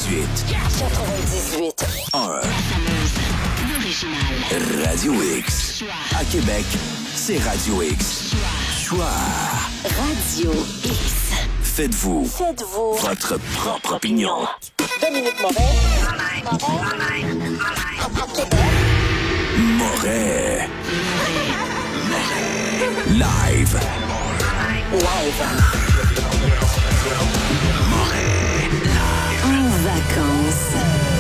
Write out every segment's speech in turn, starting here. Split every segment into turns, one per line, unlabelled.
98. 1. Radio X. À Québec, c'est Radio X. Choix.
Radio X.
Faites-vous votre propre opinion.
Dominique Moret.
Moret. Live.
En vacances.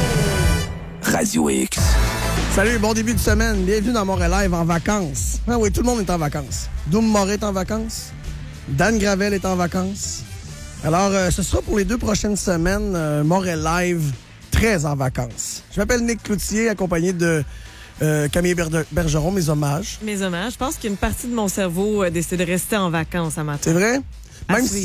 Radio X.
Salut, bon début de semaine. Bienvenue dans Montréal Live en vacances. Ah oui, tout le monde est en vacances. Doom Moret est en vacances. Dan Gravel est en vacances. Alors, ce sera pour les 2 prochaines semaines, Montréal Live, très en vacances. Je m'appelle Nick Cloutier, accompagné de Camille Bergeron, mes hommages.
Mes hommages. Je pense qu'une partie de mon cerveau a décidé de rester en vacances à matin.
C'est vrai? Même
suivre.
si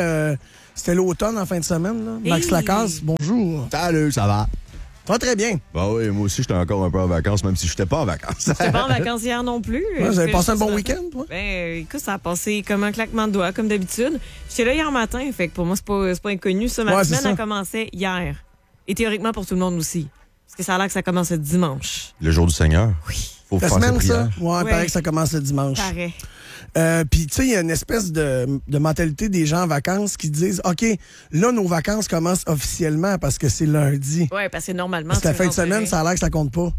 c'était l'automne en fin de semaine. Là. Max
Hey!
Lacasse, bonjour.
Salut, ça va?
Ça va très bien.
Bah oui, moi aussi, j'étais encore un peu en vacances, même si j'étais pas en vacances.
J'étais pas en vacances hier non plus.
Ouais, vous avez passé un bon
ce
week-end,
matin.
toi?
Ben, écoute, ça a passé comme un claquement de doigts, comme d'habitude. J'étais là hier matin, fait que pour moi, c'est pas inconnu. Ça, ma
Ouais, c'est
semaine
ça.
a commencé hier. Et théoriquement pour tout le monde aussi. Parce que ça a l'air que ça commence dimanche.
Le jour du Seigneur.
Oui.
Faut
La
faire
semaine,
sa prière.
ça? Ouais, il paraît que ça commence le dimanche.
Pareil.
Puis, tu sais, il y a une espèce de mentalité des gens en vacances qui disent, OK, là, nos vacances commencent officiellement parce que c'est lundi.
Ouais, parce que normalement.
Parce que la
tu
fin de
rentrerais-
semaine, ça a l'air que ça compte pas.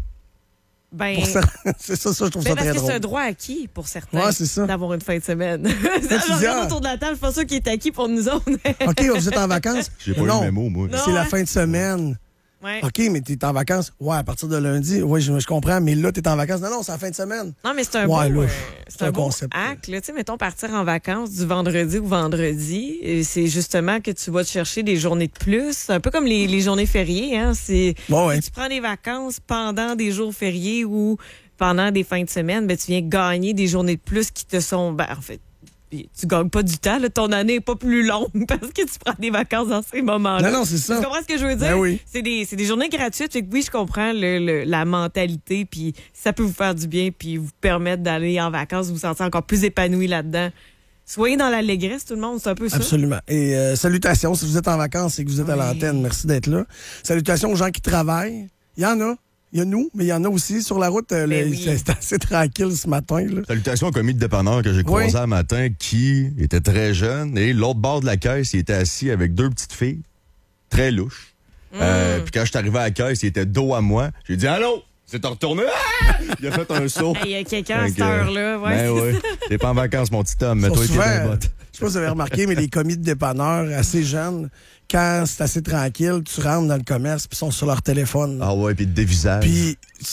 Ben,
Pour ça, c'est ça, je trouve ça
parce
très
que c'est un
drôle.
droit acquis pour certains
Ouais, c'est ça.
d'avoir une fin de semaine.
tu
Je
dis,
regarde autour de la table, je suis pas sûr qu'il est acquis pour nous autres.
OK, vous êtes en vacances?
J'ai pas eu
non,
le mémo, moi.
Non.
c'est la
ouais.
fin de semaine.
Ouais.
OK, mais t'es en vacances? Ouais, à partir de lundi. Oui, je comprends, mais là, t'es en vacances. Non, c'est la fin de semaine.
Non, mais c'est un
Ouais,
beau,
là,
c'est un beau
concept.
acte. Là. Tu sais, mettons, partir en vacances du vendredi au vendredi, et c'est justement que tu vas te chercher des journées de plus. C'est un peu comme les journées fériées. Hein? C'est,
Bon, ouais.
Tu prends des vacances pendant des jours fériés ou pendant des fins de semaine, ben, tu viens gagner des journées de plus qui te sont... Ben, en fait, tu gagnes pas du temps. Là. Ton année est pas plus longue parce que tu prends des vacances dans ces moments-là.
Non, c'est ça.
Tu comprends ce que je veux dire?
Ben oui.
C'est des journées gratuites. Fait que oui, je comprends la mentalité, puis ça peut vous faire du bien, puis vous permettre d'aller en vacances, vous sentir encore plus épanoui là-dedans. Soyez dans l'allégresse, tout le monde, c'est un peu ça.
Absolument. Et salutations, si vous êtes en vacances et que vous êtes à
Oui.
l'antenne, merci d'être là. Salutations aux gens qui travaillent. Il y en a. Il y a nous, mais il y en a aussi. Sur la route,
oui.
c'est assez tranquille ce matin. Là.
Salutations au commis de dépanneur que j'ai croisé un matin qui était très jeune et l'autre bord de la caisse, il était assis avec 2 petites filles, très louches. Puis quand je suis arrivé à la caisse, il était dos à moi. J'ai dit « Allô? C'est retourné? Ah! » Il a fait un saut.
Il y a quelqu'un à
Fait
cette
que,
heure-là. Ouais,
Ben oui. T'es pas en vacances, mon petit homme. Mets-toi
Sont
les pieds dans
souvent,
les bottes.
je sais pas si vous avez remarqué, mais les commis de dépanneurs assez jeunes, quand c'est assez tranquille, tu rentres dans le commerce puis ils sont sur leur téléphone.
Ah ouais, puis de dévisage.
Puis,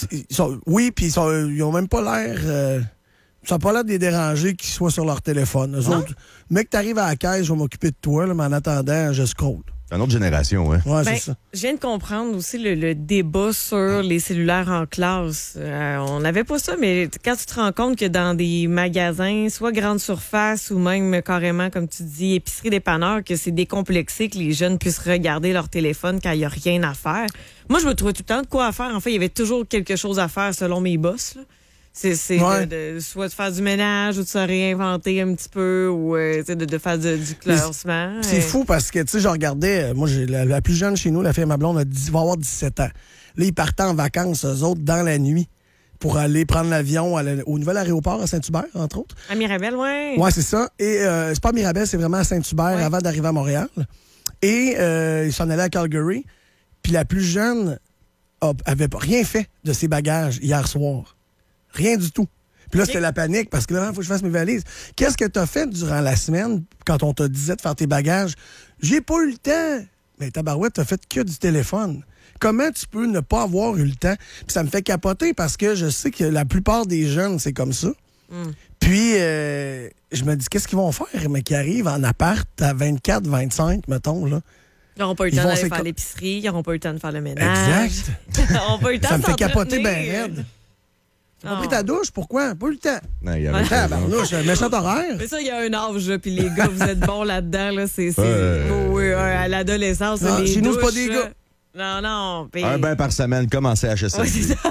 ils ont même pas l'air... ça n'a pas l'air de les déranger qu'ils soient sur leur téléphone. Eux autres, mec, t'arrives à la caisse, je vais m'occuper de toi, là, mais en attendant, je scroll.
C'est une autre génération, hein.
Ouais,
Ben,
c'est ça.
je viens de comprendre aussi le débat sur les cellulaires en classe. On n'avait pas ça, mais quand tu te rends compte que dans des magasins, soit grande surface ou même carrément, comme tu dis, épicerie dépanneur, que c'est décomplexé que les jeunes puissent regarder leur téléphone quand il n'y a rien à faire. Moi, je me trouvais tout le temps de quoi à faire. En fait, il y avait toujours quelque chose à faire selon mes boss, là. C'est
Ouais.
soit de faire du ménage ou de se réinventer un petit peu ou de faire du classement.
C'est fou parce que, tu sais, je regardais, moi, j'ai la plus jeune chez nous, la fille à ma blonde, va avoir 17 ans. Là, ils partaient en vacances, eux autres, dans la nuit, pour aller prendre l'avion au nouvel aéroport à Saint-Hubert, entre autres.
À Mirabel, ouais.
Ouais, c'est ça. Et c'est pas à Mirabel, c'est vraiment à Saint-Hubert,
Ouais.
avant d'arriver à Montréal. Et ils s'en allaient à Calgary. Puis la plus jeune avait rien fait de ses bagages hier soir. Rien du tout. Puis là, c'était la panique parce que là, il faut que je fasse mes valises. Qu'est-ce que tu as fait durant la semaine quand on te disait de faire tes bagages? J'ai pas eu le temps. Mais tabarouette, t'as fait que du téléphone. Comment tu peux ne pas avoir eu le temps? Puis ça me fait capoter parce que je sais que la plupart des jeunes, c'est comme ça. Puis, je me dis, qu'est-ce qu'ils vont faire, mais qui arrivent en appart à 24, 25, mettons, là?
Ils n'auront pas eu le
Ils
temps
vont
d'aller
s'éco-
faire l'épicerie, ils n'auront pas eu le temps de faire le ménage.
Exact.
Ils n'auront pas eu le temps
Ça
de
me fait capoter bien
s'entretenir.
raide. T'as pas
Non.
pris ta douche? Pourquoi? Pas eu le temps.
Non, il y avait
Ouais.
pas
Tabarnouche, un méchant horaire.
Mais ça, il y a un âge, là, puis les gars, vous êtes bons là-dedans, là, c'est
Ouais.
à l'adolescence,
Ah,
les
chez nous, c'est pas
douches,
des
là.
gars.
Non, puis...
Un bain par semaine, commencez à HSL.
Ouais, c'est ça.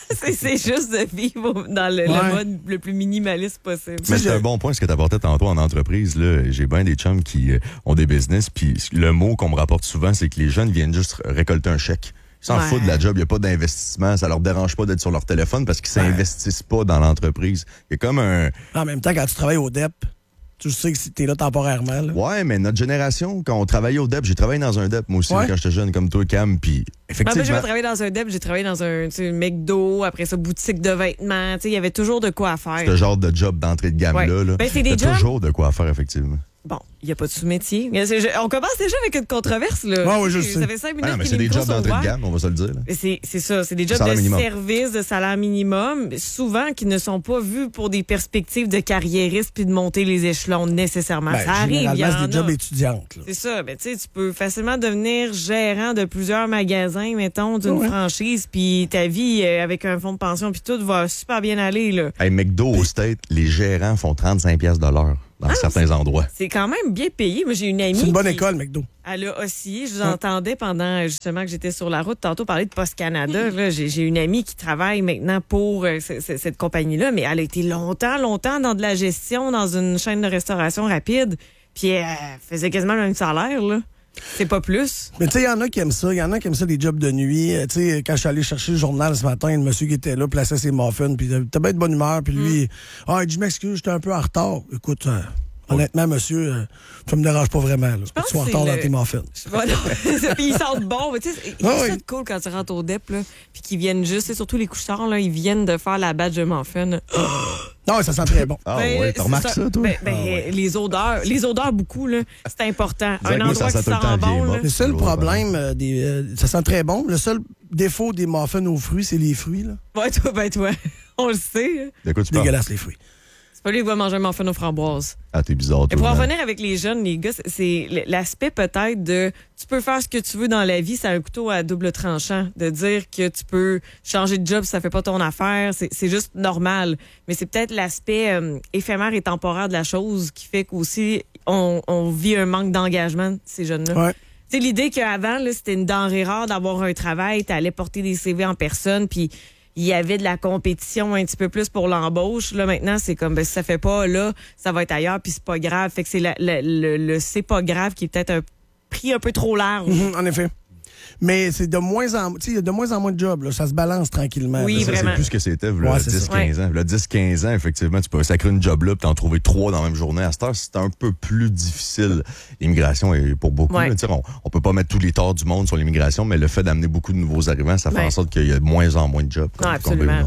C'est juste de vivre dans le mode le plus minimaliste possible.
Mais c'est un bon point ce que tu apportais tantôt en entreprise. Là. J'ai bien des chums qui ont des business, puis le mot qu'on me rapporte souvent, c'est que les jeunes viennent juste récolter un chèque. Ils s'en foutent de la job, il n'y a pas d'investissement, ça leur dérange pas d'être sur leur téléphone parce qu'ils s'investissent pas dans l'entreprise. Il y a comme un...
En même temps, quand tu travailles au DEP, tu sais que t'es là temporairement. Là.
Ouais, mais notre génération, quand on travaillait au DEP, j'ai travaillé dans un DEP, moi aussi, quand j'étais jeune, comme toi, Cam, puis effectivement...
J'ai travaillé dans un DEP, j'ai travaillé dans un McDo, après ça, boutique de vêtements. Il y avait toujours de quoi faire.
Ce genre de job d'entrée de gamme-là. Là.
Ben, c'est des
jobs... toujours de quoi faire, effectivement.
Bon, il n'y a pas de sous-métier. On commence déjà avec une controverse. Là.
Oui, je sais.
Ça fait 5 minutes
mais
que
c'est
les
des jobs d'entrée
ouverts.
de gamme, on va se le dire.
C'est ça, c'est des jobs de service, de salaire minimum, souvent qui ne sont pas vus pour des perspectives de carriériste puis de monter les échelons nécessairement. Ça arrive, il y en
c'est
a.
des jobs étudiantes. Là.
C'est ça, ben, tu peux facilement devenir gérant de plusieurs magasins, mettons, d'une franchise, puis ta vie avec un fonds de pension puis tout va super bien aller. Là.
Hey, McDo au State, les gérants font 35$ de l'heure. Dans certains endroits.
C'est quand même bien payé. Moi, j'ai une amie.
C'est une bonne école, McDo.
Elle a oscillé. Je vous entendais pendant justement que j'étais sur la route tantôt parler de Post Canada. Là, j'ai une amie qui travaille maintenant pour cette compagnie-là, mais elle a été longtemps dans de la gestion dans une chaîne de restauration rapide. Puis elle faisait quasiment le même salaire, là. C'est pas plus.
Mais tu sais, il y en a qui aiment ça. Il y en a qui aiment ça, des jobs de nuit. Tu sais, quand je suis allé chercher le journal ce matin, le monsieur qui était là plaçait ses muffins, puis t'as bien de bonne humeur, puis lui, il dit, je m'excuse, j'étais un peu en retard. Écoute, honnêtement, monsieur, ça me dérange pas vraiment. Là, que tu sois en retard dans tes muffins.
Puis ils sentent bon. Tu sais, c'est cool quand tu rentres au DEP, là, puis qu'ils viennent juste, surtout les coucheurs, là, ils viennent de faire la badge de muffin.
Non, ça sent très bon.
Ah ouais, t'as remarqué ça, toi?
Les odeurs beaucoup, là, c'est important. Un endroit qui sent bon, là.
Le seul problème, ça sent très bon. Le seul défaut des muffins aux fruits, c'est les fruits. Là.
Toi. On le sait.
De quoi tu parles?
Dégueulasse, les fruits.
C'est pas lui qui va manger un muffin aux framboises.
Ah, t'es bizarre, toi.
Et pour en revenir avec les jeunes, les gars, c'est l'aspect peut-être de tu peux faire ce que tu veux dans la vie, c'est un couteau à double tranchant. De dire que tu peux changer de job si ça fait pas ton affaire, c'est juste normal. Mais c'est peut-être l'aspect éphémère et temporaire de la chose qui fait qu'aussi on vit un manque d'engagement de ces jeunes-là.
Ouais.
Tu sais, l'idée qu'avant, là, c'était une denrée rare d'avoir un travail, t'allais porter des CV en personne, puis il y avait de la compétition un petit peu plus pour l'embauche. Là, maintenant, c'est comme, si ça fait pas là, ça va être ailleurs, puis c'est pas grave. Fait que c'est le c'est pas grave qui est peut-être un prix un peu trop large.
En effet. Mais c'est de moins en moins, il y a de moins en moins de jobs, là. Ça se balance tranquillement.
Oui,
ça,
vraiment.
C'est plus ce que c'était, là, 10-15 ans. Là, 10-15 ans, effectivement, tu peux sacrer une job là puis t'en trouver 3 dans la même journée. À cette heure, c'est un peu plus difficile. L'immigration est pour beaucoup. Là, on peut pas mettre tous les torts du monde sur l'immigration, mais le fait d'amener beaucoup de nouveaux arrivants, ça fait en sorte qu'il y a de moins en moins de jobs.
Non, absolument.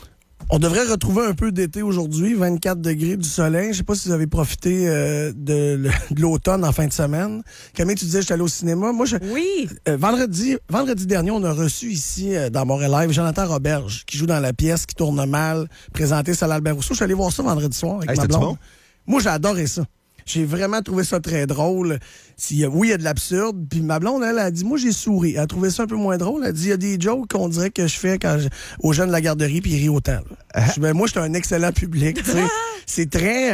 On devrait retrouver un peu d'été aujourd'hui, 24 degrés du soleil. Je sais pas si vous avez profité de l'automne en fin de semaine. Camille, tu disais que j'étais allé au cinéma. Moi,
oui.
Vendredi dernier, on a reçu ici, dans Montréal Live, Jonathan Roberge, qui joue dans la pièce qui tourne mal, présenté Salle Albert Rousseau. Je suis allé voir ça vendredi soir avec ma blonde. Bon? Moi, j'ai adoré ça. J'ai vraiment trouvé ça très drôle. Oui, il y a de l'absurde. Puis ma blonde, elle a dit, moi, j'ai souri. Elle a trouvé ça un peu moins drôle. Elle a dit, il y a des jokes qu'on dirait que je fais aux jeunes de la garderie, puis ils rient autant. Moi, j'étais un excellent public. C'est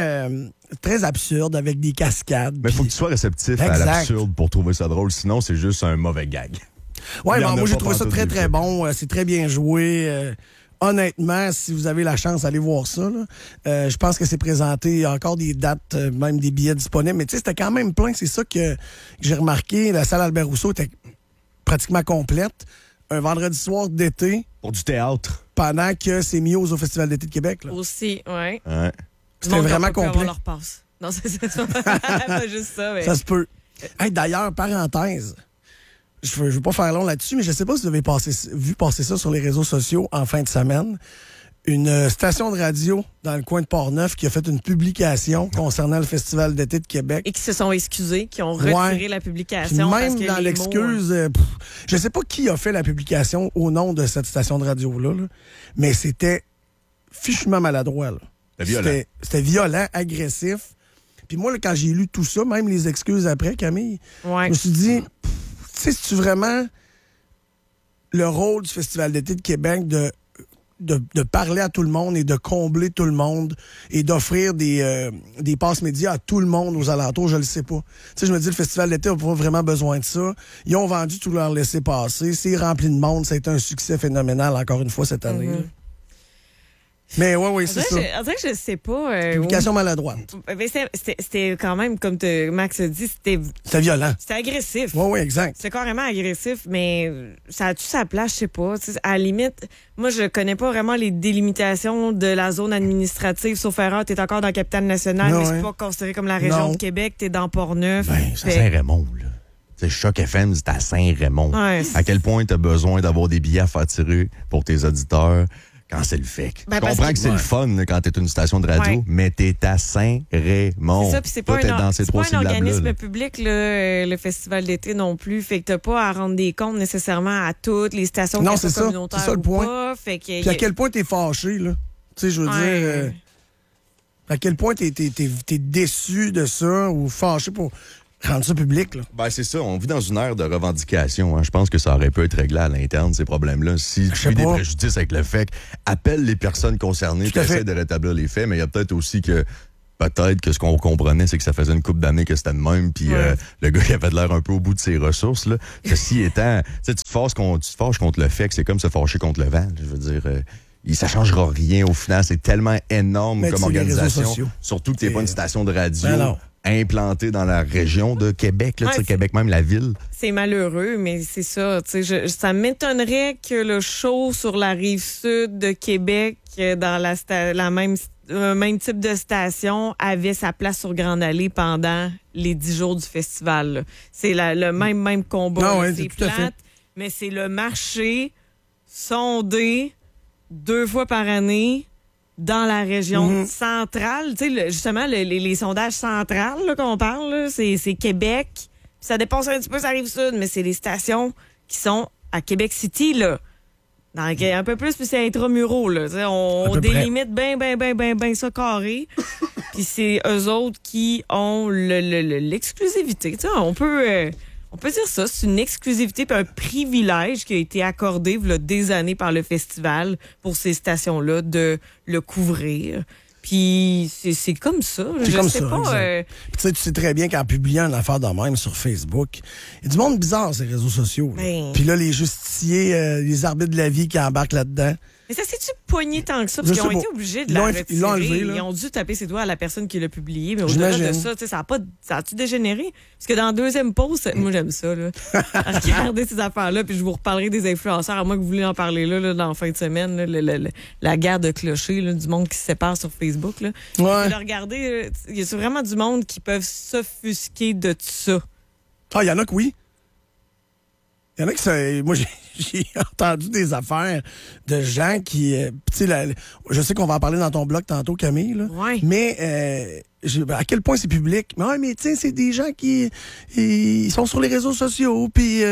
très absurde avec des cascades.
Mais il faut que tu sois réceptif à l'absurde pour trouver ça drôle. Sinon, c'est juste un mauvais gag.
Ouais, moi, j'ai trouvé ça très, très bon. C'est très bien joué. Honnêtement, si vous avez la chance d'aller voir ça, là, je pense que c'est présenté. Il y a encore des dates, même des billets disponibles. Mais tu sais, c'était quand même plein. C'est ça que j'ai remarqué. La salle Albert Rousseau était pratiquement complète. Un vendredi soir d'été.
Pour du théâtre.
Pendant que c'est mis au Festival d'été de Québec. Là.
Aussi, oui.
Ouais.
C'était vraiment complet.
Leur passe. Non, c'est pas juste ça. Mais...
Ça se peut. Hey, d'ailleurs, parenthèse. Je veux pas faire long là-dessus, mais je sais pas si vous avez vu passer ça sur les réseaux sociaux en fin de semaine. Une station de radio dans le coin de Port-Neuf qui a fait une publication concernant le Festival d'été de Québec.
Et qui se sont excusés, qui ont retiré la publication.
Puis même
parce que
dans l'excuse, je sais pas qui a fait la publication au nom de cette station de radio-là, mais c'était fichement maladroit. C'était violent, agressif. Puis moi, là, quand j'ai lu tout ça, même les excuses après, Camille, je me suis dit... Tu sais, c'est-tu vraiment le rôle du Festival d'été de Québec de parler à tout le monde et de combler tout le monde et d'offrir des passes médias à tout le monde aux alentours? Je le sais pas. Tu sais, je me dis, le Festival d'été n'a pas vraiment besoin de ça. Ils ont vendu tout leur laisser-passer. C'est rempli de monde. Ça a été un succès phénoménal, encore une fois, cette année. Mais oui, c'est ça.
On dirait que je sais pas.
Communication maladroite.
Mais c'était quand même, comme Max a dit,
C'était violent.
c'était agressif.
Oui, exact.
C'est carrément agressif, mais ça a-tu sa place, je sais pas. T'sais, à la limite, moi, je connais pas vraiment les délimitations de la zone administrative. Sauf erreur, t'es encore dans la capitale nationale,
Non,
mais c'est
ouais.
pas considéré comme la région
Non.
de Québec. T'es dans Port-Neuf.
Ben, c'est à Saint-Raymond, là. C'est Choc FM, c'est à Saint-Raymond.
Ouais,
à quel point tu as besoin d'avoir des billets à faire tirer pour tes auditeurs quand c'est le FEC?
Ben,
Je
parce
comprends
que-
que c'est le fun là, quand t'es une station de radio,
Ouais.
mais t'es à Saint-Raymond.
C'est ça, puis c'est pas,
Toi, t'es dans ces
c'est
trois
pas un
syllabes-là,
organisme
là.
public, là, le festival d'été non plus. Fait que t'as pas à rendre des comptes nécessairement à toutes les stations
Non,
qu'elles
c'est
soient
ça.
communautaires
C'est ça le
ou
point.
pas. Fait que,
Puis à quel point t'es fâché, là? Tu sais, je veux dire, à quel point t'es déçu de ça ou fâché pour rendre ça public, là?
Ben, c'est ça. On vit dans une ère de revendication. Hein. Je pense que ça aurait pu être réglé à l'interne, ces problèmes-là. Si tu
sais
vis des
pas.
préjudices avec le FEC, appelle les personnes concernées
Tout
puis
à fait.
essaie de rétablir les faits. Mais il y a peut-être aussi que ce qu'on comprenait, c'est que ça faisait une couple d'années que c'était de même. Puis le gars, il avait l'air un peu au bout de ses ressources. Là. Ceci étant, tu te fâches contre le FEC, c'est comme se fâcher contre le vent. Je veux dire... ça changera rien au final. C'est tellement énorme
Mais
comme
c'est les réseaux
organisation.
sociaux.
Surtout que t'es pas une station de radio
Ben non.
implantée dans la région de Québec. Là,
Ouais,
tu sais,
c'est-
Québec même, la ville.
C'est malheureux, mais c'est ça. Tu sais, ça m'étonnerait que le show sur la rive sud de Québec, dans la même type de station, avait sa place sur Grande Allée pendant les 10 jours du festival. là. C'est le même combat.
Ah
là.
ouais,
c'est
tout à fait.
plate, mais c'est le marché sondé 2 fois par année dans la région centrale. Tu sais, justement, les sondages centrales là, qu'on parle, là, c'est Québec. Ça dépasse un petit peu, ça arrive sud, mais c'est les stations qui sont à Québec City, là. Un peu plus, puis c'est intramuraux, là. Tu sais,
À
on
peu près.
délimite bien ça carré. Puis c'est eux autres qui ont l'exclusivité. Tu sais, on peut dire ça, c'est une exclusivité puis un privilège qui a été accordé il y a des années par le festival pour ces stations-là de le couvrir. Puis c'est comme ça.
C'est
Je
comme
sais
ça,
pas.
exact. Puis tu sais très bien qu'en publiant une affaire de même sur Facebook, il y a du monde bizarre, ces réseaux sociaux. là.
Ben.
Puis là, les justiciers, les arbitres de la vie qui embarquent là-dedans.
Mais ça s'est-tu pogné tant que ça?
Je
Parce qu'ils
sais
ont
pas.
été obligés de
Ils
la
l'ont
retirer.
ils l'ont enlevé, là.
Ils ont dû taper ses doigts à la personne qui l'a publié. Mais au-delà de
J'imagine.
ça, tu sais, ça a-tu dégénéré? Parce que dans le deuxième post, moi j'aime ça, là. Regardez ces affaires-là, puis je vous reparlerai des influenceurs, à moins que vous voulez en parler là, dans la fin de semaine, là, la guerre de clochers, là, du monde qui se sépare sur Facebook. Là.
Ouais.
Puis là, regardez, il y a vraiment du monde qui peuvent s'offusquer de tout ça.
Ah, il y en a que oui. Il y en a qui moi, j'ai entendu des affaires de gens qui... tu sais, je sais qu'on va en parler dans ton blog tantôt, Camille, là.
Ouais.
Mais à quel point c'est public. Mais ouais, mais tu sais, c'est des gens qui ils sont sur les réseaux sociaux, puis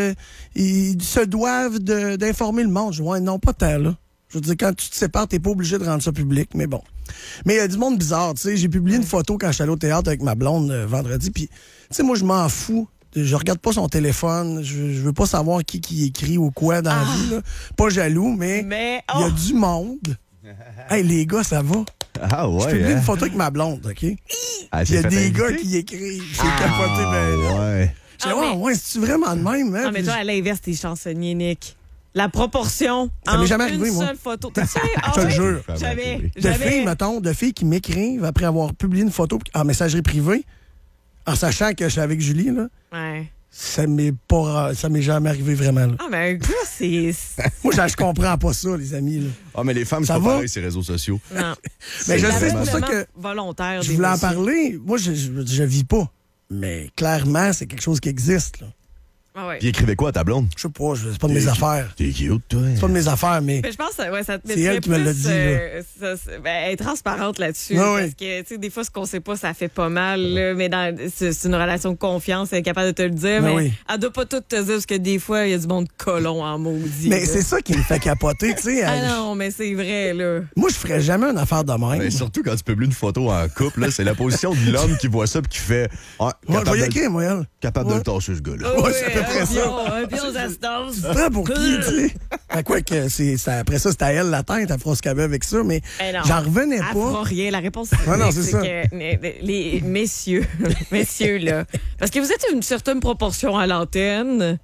ils se doivent d'informer le monde. Je dis, ouais, non, pas tant, là. Je veux dire, quand tu te sépares, t'es pas obligé de rendre ça public, mais bon. Mais il y a du monde bizarre, tu sais. J'ai publié une photo quand j'étais allé au théâtre avec ma blonde vendredi, puis, tu sais, moi, je m'en fous. Je regarde pas son téléphone. Je veux pas savoir qui écrit ou quoi dans la vie, là. Pas jaloux, mais
Mais,
il y a
oh!
du monde. Hey, les gars, ça va?
Ah
Je
ouais.
publie
hein?
une photo avec ma blonde, OK?
Ah,
Il y a
c'est fait
des
inviter?
gars qui écrivent. C'est capoté, ben.
ouais.
Je dis,
Ah, mais-
ouais, c'est-tu vraiment de même, hein?
Ah, mais
Puis
toi, à l'inverse, t'es chansonnier, Nick. La proportion
Ça m'est
entre
jamais
une
arrivé, moi.
seule photo. T'es sérieux? Ah,
Je te le
ouais?
jure.
J'avais.
de filles, mettons, de filles qui m'écrivent après avoir publié une photo en messagerie privée, en sachant que je suis avec Julie, là.
Ouais.
Ça m'est jamais arrivé vraiment, là.
Ah, mais un gars, c'est.
Moi, je comprends pas ça, les amis, là.
Ah, mais les femmes,
Ça
c'est pas
va?
pareil, ces réseaux sociaux.
Non.
Mais je
C'est
sais, c'est pour ça
Visiblement
que
volontaire.
je
des
voulais en
messieurs.
parler. Moi, je vis pas. Mais clairement, c'est quelque chose qui existe, là.
Ah, ouais.
Puis écrivez quoi à ta blonde?
Je sais pas, c'est pas de mes affaires.
T'es cute, toi.
C'est pas de mes affaires, mais
Mais je pense que ouais, ça te
C'est
mettrait
elle qui me l'a
plus,
dit,
elle est transparente là-dessus.
Ah oui.
Parce que, tu sais, des fois, ce qu'on sait pas, ça fait pas mal. Là, mais c'est une relation de confiance, elle est capable de te le dire.
Ah
mais
oui.
elle doit pas tout te dire, parce que des fois, il y a du monde colon en maudit.
mais
là.
c'est ça qui me fait capoter, tu sais.
Ah non, mais c'est vrai, là.
Moi, je ferais jamais une affaire de même.
Mais surtout quand tu publies une photo en couple, là, c'est la position de l'homme qui voit ça et qui fait. Ah,
Moi, je vais y
capable de,
écrire, moi, elle.
capable de
Ouais.
le tasser, ce gars-là.
Oh,
Ouais, c'est à peu près ça.
Un pion, ça se tasse.
Tu te prends pour qui, tu sais? À quoi que après ça, c'est à elle la tête, elle fera ce qu'elle veut avec ça, mais
Eh non.
j'en revenais
Elle fera
pas.
rien. La réponse,
Ah non, c'est ça.
que les messieurs, là, parce que vous êtes une certaine proportion à l'antenne.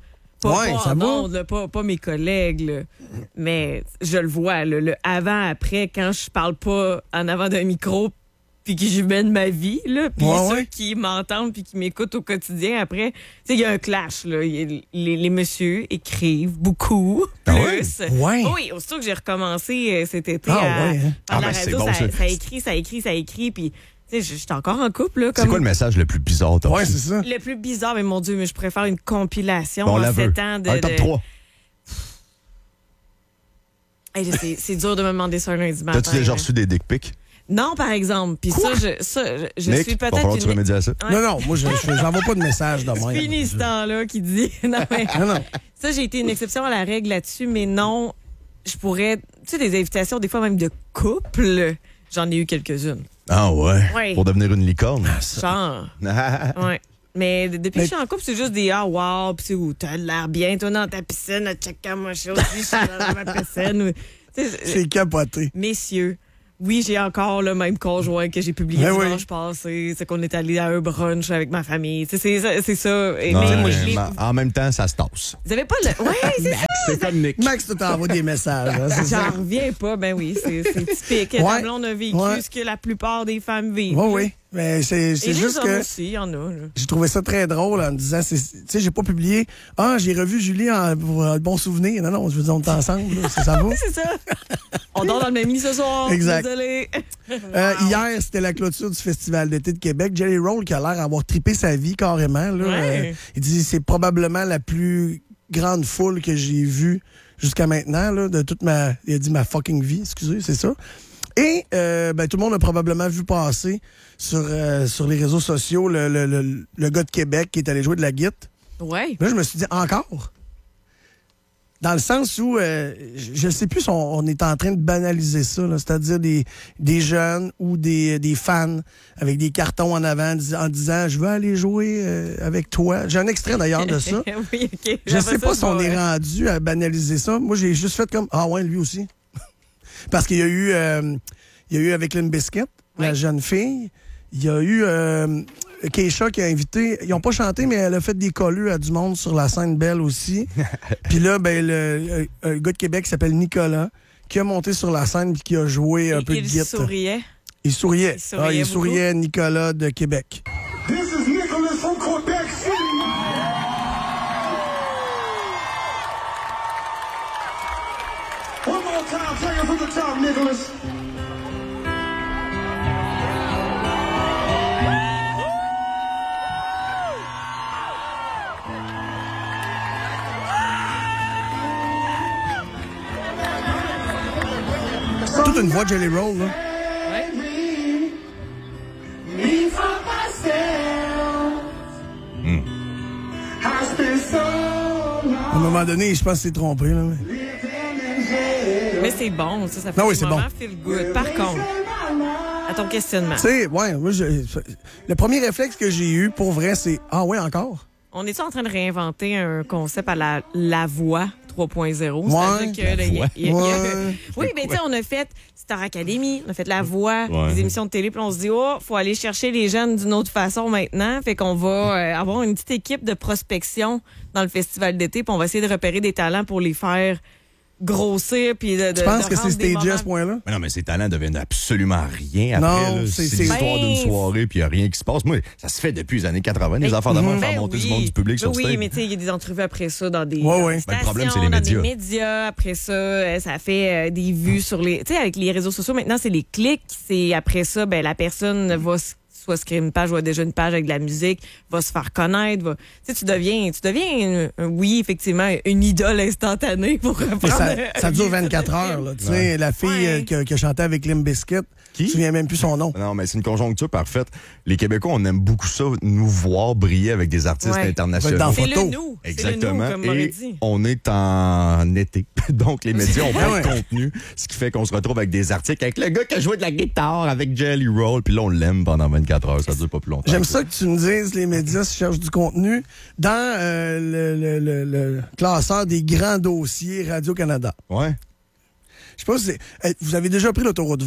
Ouais,
pas
ça
en
va.
ondes, là, pas mes collègues, là. Mais je le vois, là, le avant-après, quand je parle pas en avant d'un micro puis que je mène ma vie, là, puis
Ouais,
ceux
ouais.
qui m'entendent puis qui m'écoutent au quotidien après, tu sais, il y a un clash, là. Les messieurs écrivent beaucoup,
Ah
plus.
ouais?
Oui, aussitôt que j'ai recommencé cet été
Ah
à
ouais, hein?
faire la
Ah, ben, c'est
radio,
bon,
ça écrit, puis tu sais, j'étais encore en couple, là.
C'est
Comme
quoi le message le plus bizarre, t'as
Ouais,
reçu?
c'est ça.
le plus bizarre, mais mon Dieu, mais je préfère une compilation
Bon, on
en
la veut.
7 ans de...
Un top 3.
Hey, là, c'est dur de me demander ça un lundi matin.
T'as-tu déjà
là.
reçu des dick pics?
Non, par exemple. Puis ça, je
Nick,
suis
va
peut-être
falloir que tu
une...
remédies à ça.
Ouais.
Non, moi, j'envoie pas de message de même.
Fini ce temps-là qui dit... Non, mais
Non.
ça, j'ai été une exception à la règle là-dessus, mais non, je pourrais... Tu sais, des invitations, des fois même de couple, j'en ai eu quelques-unes.
Ah ouais?
Ouais.
Pour devenir une licorne?
Genre... Ouais. Mais depuis que je suis en couple, c'est juste des ah wow, pis c'est où t'as l'air bien, toi dans ta piscine, check moi je suis aussi, je suis dans ma piscine. Tu sais,
C'est capoté.
messieurs, oui, j'ai encore le même conjoint que j'ai publié
Ben oui.
dimanche passé. C'est qu'on est allé à un brunch avec ma famille. Tu sais, c'est ça. Et
Non,
mais
mais
je l'ai-
en même temps, ça se tasse.
vous avez pas le. Ouais, c'est ça.
C'est comme Nick.
Max, tu t'envoies des messages. Hein, c'est ça?
J'en reviens pas. Ben oui, c'est typique.
Ouais.
Ta blonde a vécu
Ouais.
ce que la plupart des femmes vivent.
Oui, oui. Mais c'est
Et
juste
les hommes
que
aussi, il y en a. Là.
j'ai trouvé ça très drôle en me disant, tu sais, j'ai pas publié. Ah, j'ai revu Julie pour un bon souvenir. Non, je veux dire, on est ensemble. Là, ça va?
C'est ça. On dort dans le même lit ce soir.
Exact.
Désolé.
Hier, c'était la clôture du Festival d'été de Québec. Jelly Roll, qui a l'air d'avoir trippé sa vie carrément. Là,
Ouais.
il dit c'est probablement la plus grande foule que j'ai vue jusqu'à maintenant, là, de toute ma. Il a dit ma fucking vie, excusez, c'est ça. Et tout le monde a probablement vu passer sur les réseaux sociaux le gars de Québec qui est allé jouer de la guitare.
Ouais.
Là, je me suis dit, encore? Dans le sens où, je ne sais plus si on est en train de banaliser ça, là, c'est-à-dire des jeunes ou des fans avec des cartons en avant en disant, je veux aller jouer avec toi. J'ai un extrait d'ailleurs de ça.
Oui, OK.
Je sais pas
Après
si
ça,
on
je
est
vais-
rendu à banaliser ça. Moi, j'ai juste fait comme, ah ouais, lui aussi. Parce qu'il y a eu avec Limp Bizkit, la jeune fille. Il y a eu Keisha qui a invité. Ils n'ont pas chanté, mais elle a fait des colleux à du monde sur la scène belle aussi. Puis là, un gars de Québec qui s'appelle Nicolas, qui a monté sur la scène et qui a joué un peu de
Il
guitare.
souriait.
Il souriait.
Il souriait
Il
beaucoup.
souriait, Nicolas de Québec.
This is Nicholas from Quebec City. One more time, take it from the top, Nicholas.
Toute une voix de Jelly Roll, là.
Me for myself. I spent so long
À un moment donné, je pense qu'il s'est trompé, là. mais-
Mais c'est bon, ça fait
Ah oui,
du
c'est
moment
bon.
feel good. Par contre, à ton questionnement,
Tu sais, ouais, moi, le premier réflexe que j'ai eu, pour vrai, c'est « Ah ouais, encore? »
on est en train de réinventer un concept à la voix 3.0?
Ouais,
C'est-à-dire que, là, il y a-
ouais.
Oui, mais tu sais, on a fait Star Academy, on a fait la voix,
Ouais.
des émissions de télé, puis on se dit, oh, faut aller chercher les jeunes d'une autre façon maintenant. Fait qu'on va avoir une petite équipe de prospection dans le festival d'été, puis on va essayer de repérer des talents pour les faire grossir, puis de
Tu penses que
rendre
c'est
des
stagé à
moments-
ce point-là?
Mais non, mais ces talents deviennent absolument rien après.
Non,
là.
c'est-
C'est
c'est-
l'histoire d'une
Ben,
soirée, puis il n'y a rien qui se passe. Moi, ça se fait depuis les années 80, les affaires de même, faire
Ben
monter du
oui.
monde du public sur
Ben
stage.
Oui, mais tu sais, il y a des entrevues après ça dans des,
Ouais,
dans
ouais.
des
Ben, le problème,
stations,
c'est les
dans des
médias.
médias. Après ça, ça fait des vues sur les... Tu sais, avec les réseaux sociaux, maintenant, c'est les clics. C'est après ça, ben la personne va soit se créer une page, ou a déjà une page avec de la musique, va se faire connaître. Tu sais, tu deviens oui, effectivement, une idole instantanée pour
Mais
reprendre...
ça dure 24 heures, là. Tu sais, la fille
Ouais.
qui a chanté avec Limp Bizkit,
Qui?
je me souviens même plus son nom.
Non, mais c'est une conjoncture parfaite. Les Québécois, on aime beaucoup ça, nous voir briller avec des artistes
Ouais.
internationaux.
Dans
C'est
photo.
le nous.
Exactement.
C'est le nous, comme on aurait
Et
dit.
on est en été. Donc, les médias ont pas
Ouais.
de contenu, ce qui fait qu'on se retrouve avec des articles avec le gars qui a joué de la guitare avec Jelly Roll, puis là, on l'aime pendant 24 heures. Ça dure pas plus longtemps.
J'aime ça que tu me dises, les médias se cherchent du contenu dans le classeur des grands dossiers Radio-Canada.
Ouais.
Je sais pas si vous avez déjà pris l'autoroute 20.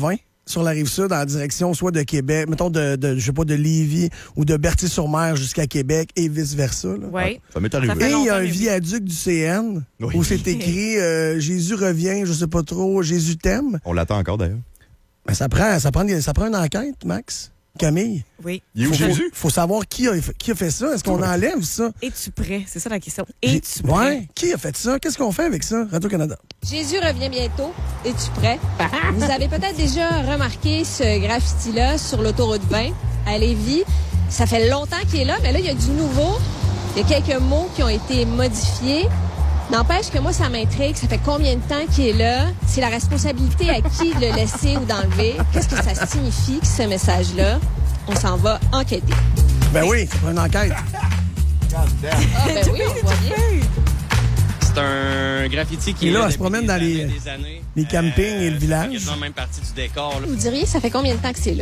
sur la Rive-Sud en direction soit de Québec, mettons je sais pas, de Lévis ou de Berthier-sur-Mer jusqu'à Québec et vice-versa. Là.
Oui.
Ça m'est arrivé.
Et il y a un
longtemps,
viaduc du CN
Oui.
où c'est écrit Jésus revient, je sais pas trop, Jésus t'aime.
On l'attend encore, d'ailleurs.
Ben, ça prend une enquête, Max. Camille.
Oui.
Il est où, Jésus?
Faut savoir qui a fait ça. Est-ce qu'on enlève ça?
Es-tu prêt? C'est ça la question. Es-tu prêt?
Ouais. Qui a fait ça? Qu'est-ce qu'on fait avec ça? Radio-Canada.
Jésus revient bientôt. Es-tu prêt? Vous avez peut-être déjà remarqué ce graffiti-là sur l'autoroute 20 à Lévis. Ça fait longtemps qu'il est là, mais là, il y a du nouveau. Il y a quelques mots qui ont été modifiés. N'empêche que moi, ça m'intrigue. Ça fait combien de temps qu'il est là? C'est la responsabilité à qui de le laisser ou d'enlever? Qu'est-ce que ça signifie, ce message-là? On s'en va enquêter.
Ben oui, ça prend une enquête.
Ah, ben oui, on voit bien.
C'est un graffiti qui
Et là,
est
elle se promène dans les campings et le village.
C'est quasiment même partie du décor. Là.
Vous diriez, ça fait combien de temps que c'est là?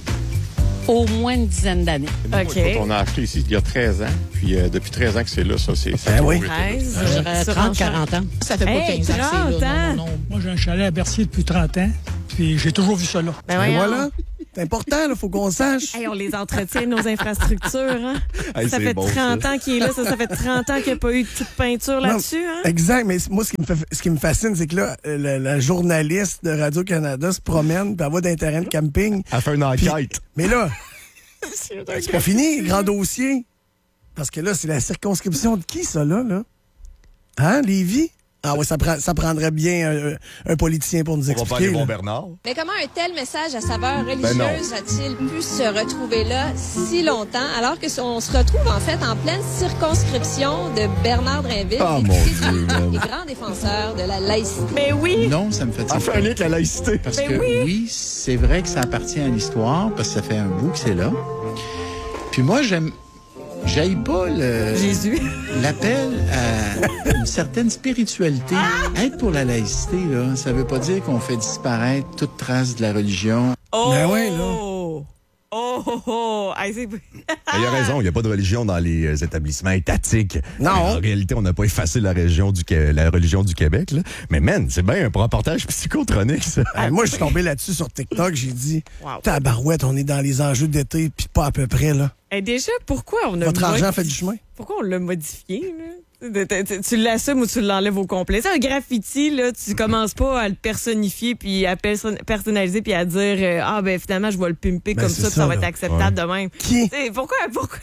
Au moins une dizaine d'années.
OK.
On a acheté ici il y a 13 ans. Puis depuis 13 ans que c'est là, ça, c'est...
Ben oui.
13,
Je dirais 30-40 ans. Ça fait pas
Hey,
15 ans que c'est
30
là.
ans.
Non.
Moi, j'ai un chalet à Berthier depuis 30 ans, puis j'ai toujours vu ça là.
Ben
Et
voyons.
voilà. C'est important, il faut qu'on sache.
Hey, on les entretient, nos infrastructures. Hein?
Hey,
Ça
c'est
fait
bon,
30
ça.
ans qu'il est là. Ça fait 30 ans qu'il n'y a pas eu de toute peinture là-dessus. Hein?
Exact, mais moi, ce qui me fascine, c'est que là, la journaliste de Radio-Canada se promène, puis elle va dans un terrain de camping.
Elle fait une
Puis-
enquête.
Mais là, c'est pas fini, grand dossier. Parce que là, c'est la circonscription de qui, ça, là? Hein, Lévis? Ah oui, ça prendrait bien un politicien pour nous
On va faire
expliquer.
les bons
là.
Bernard.
Mais comment un tel message à saveur
non.
religieuse a-t-il pu se retrouver là si longtemps, alors que on se retrouve en fait en pleine circonscription de Bernard Drinville,
Ah,
qui
mon
est
Dieu,
un
man.
des grands défenseurs de la laïcité.
Mais oui!
Non, ça me fatigue
Elle fait un
pas.
lien avec la laïcité.
Parce
Ben
que
oui.
oui, c'est vrai que ça appartient à l'histoire, parce que ça fait un bout que c'est là. Puis moi, j'aille pas
Jésus.
l'appel à une certaine spiritualité. Être pour la laïcité, là, ça veut pas dire qu'on fait disparaître toute trace de la religion.
Oh!
Ben ouais, là.
Oh, oh, oh. Hey, c'est...
Mais il a raison, il n'y a pas de religion dans les établissements étatiques.
Non.
En réalité, on n'a pas effacé la religion du Québec. Là. Mais man, c'est bien un reportage psychotronique, ça.
Moi, je suis tombé là-dessus sur TikTok, j'ai dit,
Wow.
tabarouette, on est dans les enjeux d'été, puis pas à peu près, là.
Hey, déjà, pourquoi on a...
Votre argent fait du chemin.
Pourquoi on l'a modifié, là? Tu l'assumes ou tu l'enlèves au complet. C'est un graffiti, là, tu commences pas à le personnifier puis à personnaliser puis à dire ah ben finalement je vais le pimper
Ben,
comme
c'est
ça, puis ça va
là.
être acceptable de même.
Qui?
T'sais, pourquoi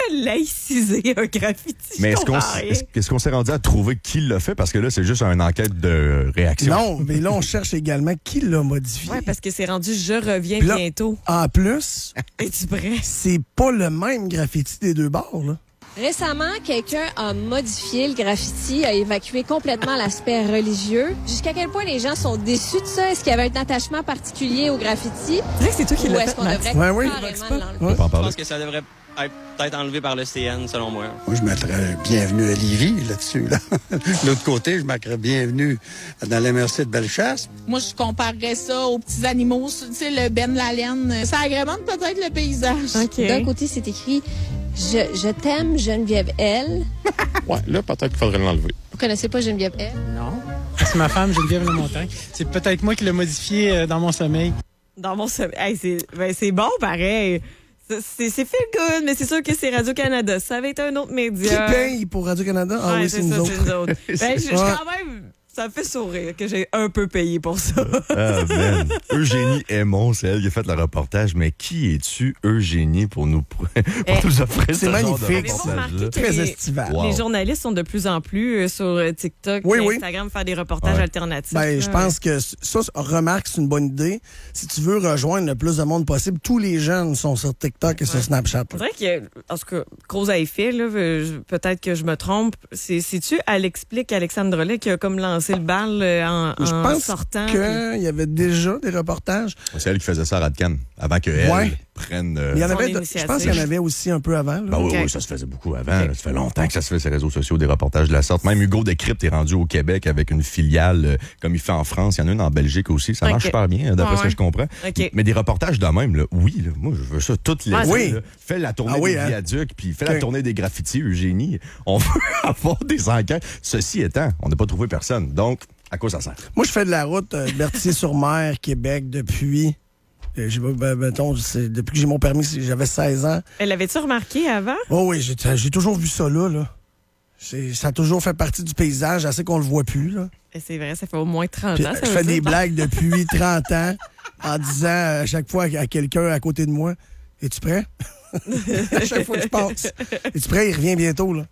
laïciser un graffiti?
Mais
Je
est-ce qu'on
comprends rien.
est-ce qu'on s'est rendu à trouver qui l'a fait? Parce que là, c'est juste une enquête de réaction.
Non, mais là, on cherche également qui l'a modifié.
Ouais, parce que c'est rendu je reviens
Puis là-
bientôt.
En plus,
Es-tu prêt?
c'est pas le même graffiti des deux bords, là.
Récemment, quelqu'un a modifié le graffiti, a évacué complètement l'aspect religieux. Jusqu'à quel point les gens sont déçus de ça? Est-ce qu'il y avait un attachement particulier au graffiti?
C'est vrai que c'est toi qui
Ou
l'as
est-ce
fait,
qu'on
Max.
devrait
Ouais, oui.
carrément
Ouais.
l'enlever?
On va pas en
Je
parler.
pense que ça devrait être peut-être enlevé par le CN, selon moi.
Moi, je mettrais bienvenue à Lévis là-dessus. Là. De l'autre côté, je mettrais bienvenue dans la MRC de Bellechasse.
Moi, je comparerais ça aux petits animaux, tu sais, le ben, la laine. Ça agrémente peut-être le paysage.
OK.
D'un côté, c'est écrit je t'aime, Geneviève L.
Ouais, là, peut-être qu'il faudrait l'enlever.
Vous connaissez pas Geneviève L?
Non.
C'est ma femme, Geneviève Lemontagne. C'est peut-être moi qui l'ai modifié dans mon sommeil.
Dans mon sommeil. Hey, c'est bon, pareil. C'est feel good, mais c'est sûr que c'est Radio-Canada. Ça avait été un autre
Qui
média.
paye pour Radio-Canada? Ah
Ouais,
oui, c'est nous
ça,
autres.
c'est nous autres. Ben,
Ouais.
quand même, ça me fait sourire que j'ai un peu payé pour ça.
Ah, man. Eugénie Aymon, c'est elle qui a fait le reportage. Mais qui es-tu, Eugénie, pour nous offrir ce
C'est
genre
magnifique,
de
Avez-vous remarqué
reportage-là?
que
Très
les,
estival.
Wow.
les journalistes sont de plus en plus sur TikTok
Oui,
et
oui.
Instagram faire des reportages
Ouais.
alternatifs?
Ben,
là.
je pense que ça, remarque, c'est une bonne idée. Si tu veux rejoindre le plus de monde possible, tous les jeunes sont sur TikTok et sur Snapchat.
On dirait que, en tout cas, cause à effet, là, peut-être que je me trompe. C'est-tu Alexandre Drolet qui a comme lancé le bal
Je
en
pense
sortant?
qu'il y avait déjà des reportages.
C'est elle qui faisait ça à Radcan, avant qu'elle
Ouais.
prenne...
Mais il y en
Son
avait, je
initiative.
pense qu'il y en avait aussi un peu avant. là.
Ben oui,
Ok.
oui, ça se faisait beaucoup avant. là. Ça fait longtemps que ça se fait, ces réseaux sociaux, des reportages de la sorte. Même Hugo Décrypte est rendu au Québec avec une filiale, comme il fait en France. Il y en a une en Belgique aussi. Ça marche
Ok.
super bien, d'après
Ah
ce que
ouais.
je comprends.
Ok.
Mais des reportages de même, là, oui, là, moi, je veux ça toutes les
Ah,
oui.
là. Fais la tournée
Ah oui,
des
hein?
viaducs, puis fais
Ok.
la tournée des graffitis, Eugénie. On veut avoir des enquêtes. Ceci étant, on n'a pas trouvé personne. Donc, à quoi ça sert?
Moi, je fais de la route Berthier-sur-Mer, Québec, depuis Mettons, depuis que j'ai mon permis, j'avais 16 ans.
L'avais-tu remarqué avant?
Oh oui, j'ai toujours vu ça là. Ça a toujours fait partie du paysage, assez qu'on le voit plus, là.
C'est vrai, ça fait au moins 30
Puis,
ans.
je fais des blagues depuis 30 ans en disant à chaque fois à quelqu'un à côté de moi, « Es-tu prêt? » À chaque fois que je passe. « Es-tu prêt? Il revient bientôt, là. »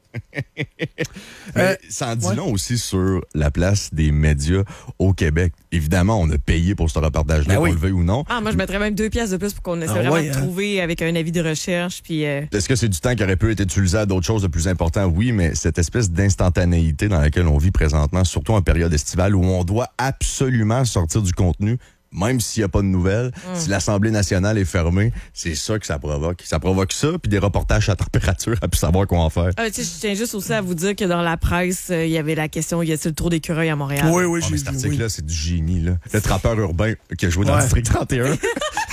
Ça en dit long aussi sur la place des médias au Québec. Évidemment, on a payé pour ce reportage-là, qu'on le veuille ou non.
Moi, je mettrais même 2 piastres de plus pour qu'on essaie vraiment de trouver avec un avis de recherche. Puis,
Est-ce que c'est du temps qui aurait pu être utilisé à d'autres choses de plus important? Oui, mais cette espèce d'instantanéité dans laquelle on vit présentement, surtout en période estivale, où on doit absolument sortir du contenu, même s'il n'y a pas de nouvelles, si l'Assemblée nationale est fermée, c'est ça que ça provoque. Ça provoque ça, puis des reportages à température, à plus savoir quoi en faire.
Je tiens juste aussi à vous dire que dans la presse, il y avait la question, y a-t-il le tour d'écureuil à Montréal?
Oui,
cet article-là, c'est du génie, là. Le trappeur urbain qui a joué dans le District 31.
J'ai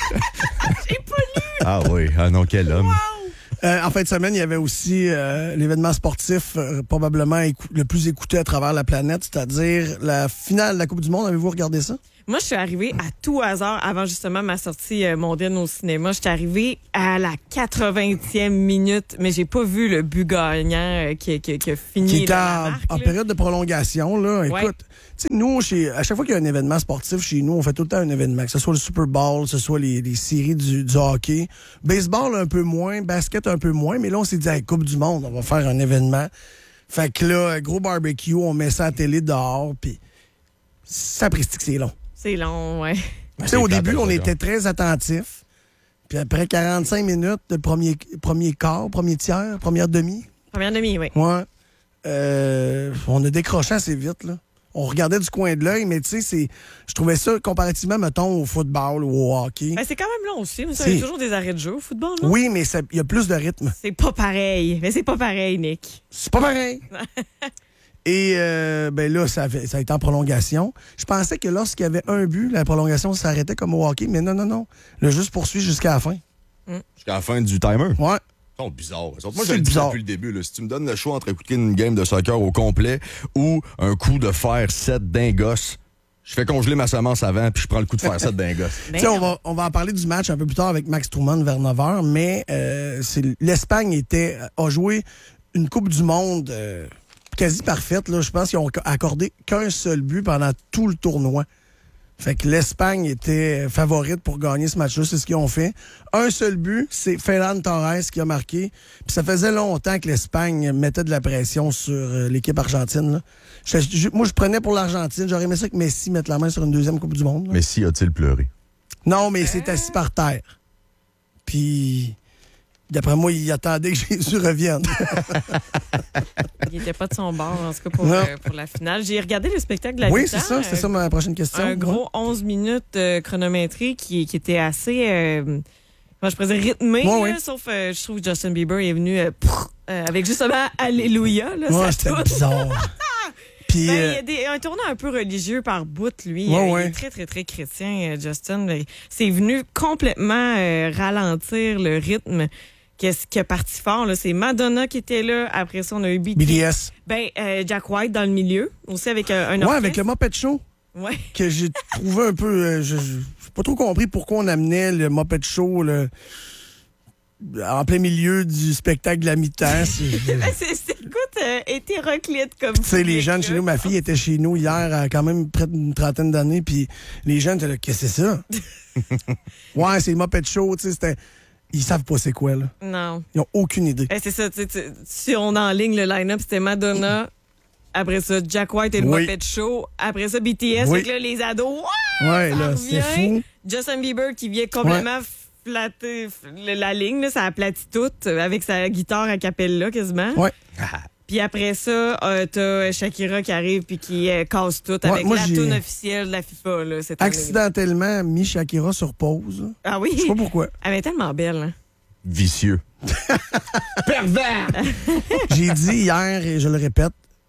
pas lu!
Ah oui, non, quel homme.
En fin de semaine, il y avait aussi l'événement sportif probablement le plus écouté à travers la planète, c'est-à-dire la finale de la Coupe du Monde. Avez-vous regardé ça?
Moi, je suis arrivée à tout hasard avant justement ma sortie mondiale au cinéma. Je suis arrivée à la 80e minute, mais j'ai pas vu le but gagnant qui a fini.
Qui était en période de prolongation, là. Écoute, tu sais, nous, à chaque fois qu'il y a un événement sportif chez nous, on fait tout le temps un événement, que ce soit le Super Bowl, que ce soit les séries du hockey. Baseball, un peu moins. Basket, un peu moins. Mais là, on s'est dit, hey, Coupe du Monde, on va faire un événement. Fait que là, gros barbecue, on met ça à la télé dehors, puis ça prestique, c'est long.
C'est long, ouais.
Tu sais, au début, on était très attentifs. Puis après 45 minutes de premier quart, premier tiers, première demi.
Première demi, oui.
Ouais. On a décroché assez vite, là. On regardait du coin de l'œil, mais tu sais, je trouvais ça comparativement, mettons, au football ou au hockey.
C'est quand même long aussi. Mais ça, il y a toujours des arrêts de jeu au football, non?
Oui, mais il y a plus de rythme.
C'est pas pareil. Mais c'est pas pareil, Nick.
C'est pas pareil. Et là, ça a été en prolongation. Je pensais que lorsqu'il y avait un but, la prolongation s'arrêtait comme au hockey, mais non. Le jeu se poursuit jusqu'à la fin.
Jusqu'à la fin du timer?
Ouais.
C'est bizarre. Moi, je le dis depuis le début. Là. Si tu me donnes le choix entre écouter une game de soccer au complet ou un coup de fer 7 d'un gosse, je fais congeler ma semence avant puis je prends le coup de fer 7 d'un gosse.
On va en parler du match un peu plus tard avec Max Truman vers 9h, mais l'Espagne a joué une Coupe du Monde quasi parfaite. Là. Je pense qu'ils ont accordé qu'un seul but pendant tout le tournoi. Fait que l'Espagne était favorite pour gagner ce match-là. C'est ce qu'ils ont fait. Un seul but, c'est Ferran Torres qui a marqué. Puis ça faisait longtemps que l'Espagne mettait de la pression sur l'équipe argentine. Là. Moi, je prenais pour l'Argentine. J'aurais aimé ça que Messi mette la main sur une deuxième Coupe du Monde. Là.
Messi a-t-il pleuré?
Non, mais il s'est assis par terre. Puis... D'après moi, il attendait que Jésus revienne.
Il n'était pas de son bord, en tout cas, pour la finale. J'ai regardé le spectacle de la
mi-temps.
Oui,
c'est ça. C'est ça ma prochaine question.
Un gros 11 minutes chronométré qui était assez, je pourrais dire rythmé.
Oui.
Sauf, je trouve que Justin Bieber est venu avec justement Alléluia. Là,
c'était bizarre. Puis,
il y a un tournant un peu religieux par bout, lui. Il est très, très, très chrétien, Justin. C'est venu complètement ralentir le rythme. Qu'est-ce qui est parti fort, là? C'est Madonna qui était là. Après ça, on a eu
BTS.
Jack White dans le milieu. Aussi avec un orchestre.
Ouais, avec le Muppet Show.
Ouais.
Que j'ai trouvé un peu... j'ai pas trop compris pourquoi on amenait le Muppet Show en plein milieu du spectacle de la mi-temps.
Écoute, hétéroclite comme
tu sais, les jeunes chez nous, ma fille était chez nous hier à quand même près d'une trentaine d'années, puis les jeunes étaient là, qu'est-ce que c'est ça? Ouais, c'est le Muppet Show, tu sais, c'était... Ils savent pas c'est quoi, là.
Non.
Ils ont aucune idée.
C'est ça, si on enligne le line-up, c'était Madonna, après ça, Jack White et le Muppet Show, après ça, BTS, avec là, les ados,
ouais, là, c'est fou.
Justin Bieber qui vient complètement flatter la ligne, là, ça aplatit tout, avec sa guitare à cappella, quasiment.
Ouais.
Puis après ça, t'as Shakira qui arrive puis qui casse tout avec la tune officielle de la FIFA. Là,
accidentellement mis Shakira sur pause.
Ah oui?
Je sais pas pourquoi.
Elle est tellement belle. Hein?
Vicieux.
Pervers! J'ai dit hier, et je le répète,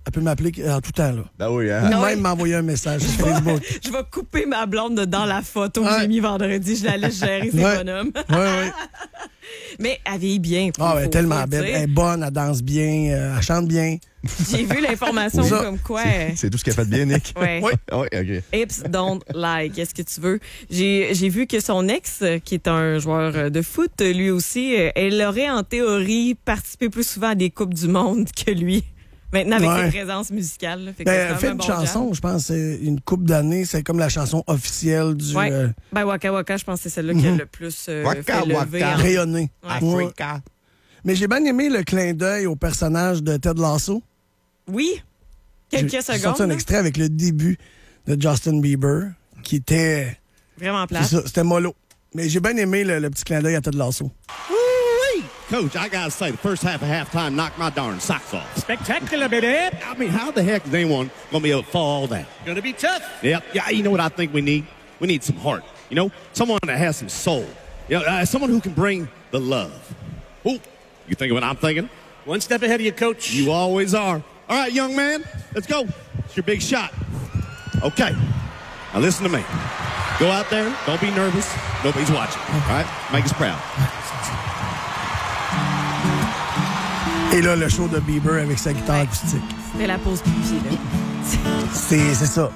Elle peut m'appeler en tout temps, là.
Ben oui, hein?
Ou même m'envoyer un message sur Facebook.
Je vais couper ma blonde dans la photo que j'ai mis vendredi. Je la laisse gérer ces bonhommes.
Oui.
Mais elle vieillit bien.
Elle est tellement belle. Elle est bonne, elle danse bien, elle chante bien.
J'ai vu l'information comme quoi.
C'est tout ce qu'elle fait de bien, Nick.
Ouais.
Oui, OK.
Hips don't lie. Qu'est-ce que tu veux? J'ai vu que son ex, qui est un joueur de foot, lui aussi, elle aurait en théorie participé plus souvent à des Coupes du Monde que lui. Maintenant, avec ses présences musicales. Là,
elle fait une chanson, je pense, c'est une couple d'années, c'est comme la chanson officielle du...
Waka Waka, je pense que c'est celle-là qui a le plus fait lever.
Rayonné.
Africa.
Mais j'ai bien aimé le clin d'œil au personnage de Ted Lasso.
Oui. Quelques secondes.
J'ai sorti un extrait avec le début de Justin Bieber, qui était...
Vraiment plat.
C'était mollo. Mais j'ai bien aimé le petit clin d'œil à Ted Lasso.
Coach, I gotta say, the first half of halftime knocked my darn socks off.
Spectacular, baby.
I mean, how the heck is anyone gonna be able to follow all that?
Gonna be tough.
Yep. Yeah, you know what I think we need? We need some heart. You know, someone that has some soul. You know, someone who can bring the love. Ooh, you thinking what I'm thinking?
One step ahead of you, Coach.
You always are. All right, young man, let's go. It's your big shot. Okay. Now listen to me. Go out there. Don't be nervous. Nobody's watching. All right? Make us proud.
Et là, le show de Bieber avec sa guitare acoustique.
C'était la pause pipi, là.
C'est ça.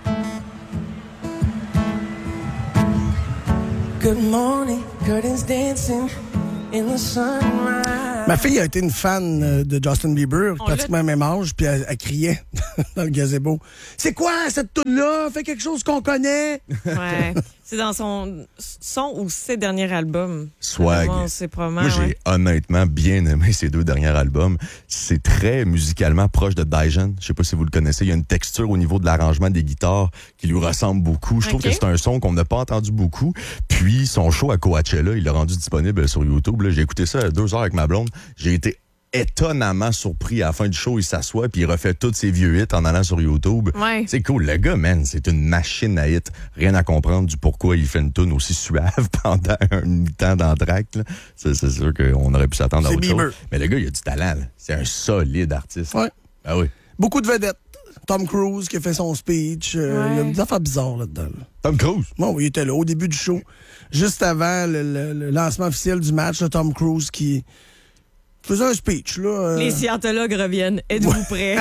Good morning, curtains dancing in the sunrise.
Ma fille a été une fan de Justin Bieber, pratiquement à même âge, puis elle criait dans le gazebo. C'est quoi cette toune-là? Fais quelque chose qu'on connaît.
Ouais. C'est dans son ou ses derniers albums.
Swag.
Moi,
j'ai honnêtement bien aimé ses 2 derniers albums. C'est très musicalement proche de Dijon. Je sais pas si vous le connaissez. Il y a une texture au niveau de l'arrangement des guitares qui lui ressemble beaucoup. Je trouve que c'est un son qu'on n'a pas entendu beaucoup. Puis son show à Coachella, il l'a rendu disponible sur YouTube. Là, j'ai écouté ça à 2 heures avec ma blonde. J'ai été étonnamment surpris. À la fin du show, il s'assoit puis il refait tous ses vieux hits en allant sur YouTube.
Ouais.
C'est cool. Le gars, man, c'est une machine à hits. Rien à comprendre du pourquoi il fait une toune aussi suave pendant un temps d'entracte. C'est sûr qu'on aurait pu s'attendre à autre chose. Mais le gars, il a du talent. Là. C'est un solide artiste.
Ouais.
Ah oui.
Beaucoup de vedettes. Tom Cruise qui a fait son speech. Il y a des affaires bizarres là-dedans. Là.
Tom Cruise?
Bon, il était là au début du show. Juste avant le lancement officiel du match, là, Tom Cruise qui faisait un speech. Là,
Les scientologues reviennent. Êtes-vous prêts?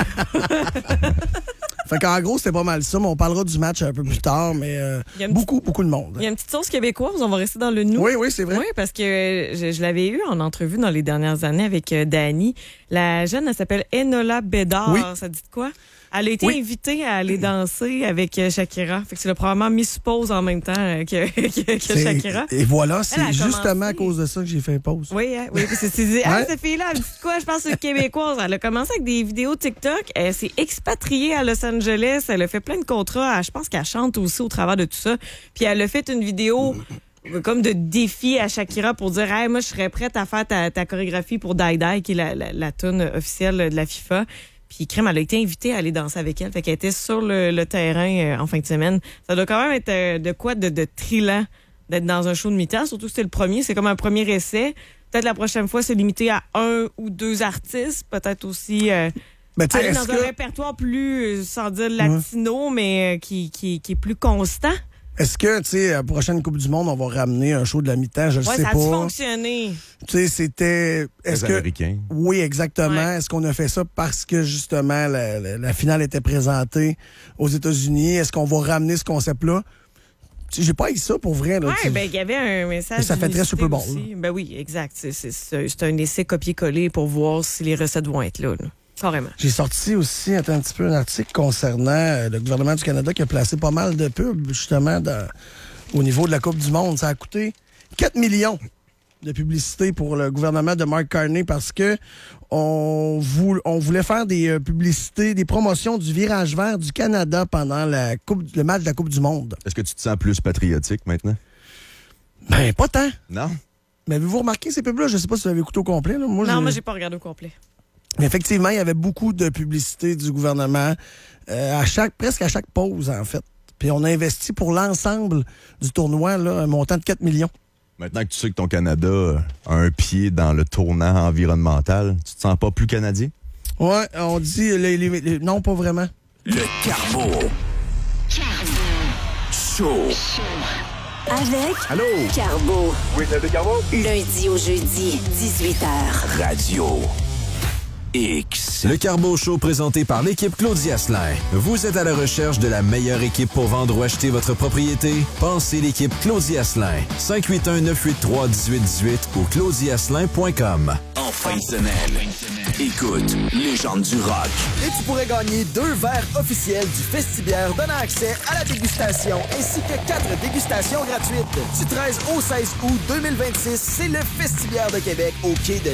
Fait qu'en gros, c'était pas mal ça, mais on parlera du match un peu plus tard, mais beaucoup de monde.
Il y a une petite source québécoise, on va rester dans le nous.
Oui, c'est vrai.
Oui, parce que je l'avais eu en entrevue dans les dernières années avec Dani. La jeune, elle s'appelle Enola Bédard.
Oui.
Ça dit de quoi? Elle a été invitée à aller danser avec Shakira. Fait que c'est probablement Miss Pause en même temps que Shakira.
Et voilà, c'est justement à cause de ça que j'ai fait pause.
Oui, oui, parce que tu disais, cette fille-là, elle dit quoi? Je pense que c'est québécoise. Elle a commencé avec des vidéos TikTok. Elle s'est expatriée à Los Angeles. Elle a fait plein de contrats. Je pense qu'elle chante aussi au travers de tout ça. Puis elle a fait une vidéo comme de défi à Shakira pour dire, hey, moi, je serais prête à faire ta chorégraphie pour Die Die, qui est la tune officielle de la FIFA. Puis Crème, elle a été invitée à aller danser avec elle. Fait qu'elle était sur le terrain en fin de semaine. Ça doit quand même être de quoi de trillant d'être dans un show de mi-temps. Surtout que c'était le premier. C'est comme un premier essai. Peut-être la prochaine fois, c'est limité à 1 ou 2 artistes. Peut-être aussi aller dans un répertoire plus, sans dire latino, mais qui est plus constant.
Est-ce que, tu sais, à la prochaine Coupe du Monde, on va ramener un show de la mi-temps? Je le sais pas.
Ça a fonctionné.
Tu sais, c'était...
Les Américains.
Oui, exactement. Ouais. Est-ce qu'on a fait ça parce que, justement, la finale était présentée aux États-Unis? Est-ce qu'on va ramener ce concept-là? Tu sais, j'ai pas eu ça pour vrai.
Oui, ben il y avait un message.
Et ça fait très Super Bowl.
Ben oui, exact. C'est un essai copier-coller pour voir si les recettes vont être là. Carrément.
J'ai sorti aussi un petit peu un article concernant le gouvernement du Canada qui a placé pas mal de pubs, justement, au niveau de la Coupe du Monde. Ça a coûté 4 millions de publicité pour le gouvernement de Mark Carney parce que on voulait faire des publicités, des promotions du virage vert du Canada pendant le match de la Coupe du Monde.
Est-ce que tu te sens plus patriotique maintenant?
Ben, pas tant.
Non?
Mais avez-vous remarqué ces pubs-là? Je sais pas si vous avez écouté au complet. Là.
Moi, j'ai pas regardé au complet.
Mais effectivement, il y avait beaucoup de publicité du gouvernement presque à chaque pause, en fait. Puis on a investi pour l'ensemble du tournoi là, un montant de 4 millions.
Maintenant que tu sais que ton Canada a un pied dans le tournant environnemental, tu te sens pas plus canadien?
Ouais, on dit non, pas vraiment.
Le Carbo. Show.
Avec
Allô?
Carbo.
Oui, c'est le Carbo.
Lundi au jeudi, 18h.
Radio X.
Le Carbo Show présenté par l'équipe Claudia Asselin. Vous êtes à la recherche de la meilleure équipe pour vendre ou acheter votre propriété? Pensez l'équipe Claudia Asselin. 581-983-1818 ou claudiasselin.com.
En fin de semaine, écoute Légende du rock.
Et tu pourrais gagner 2 verres officiels du Festibière donnant accès à la dégustation ainsi que 4 dégustations gratuites. Du 13 au 16 août 2026, c'est le Festibière de Québec au quai de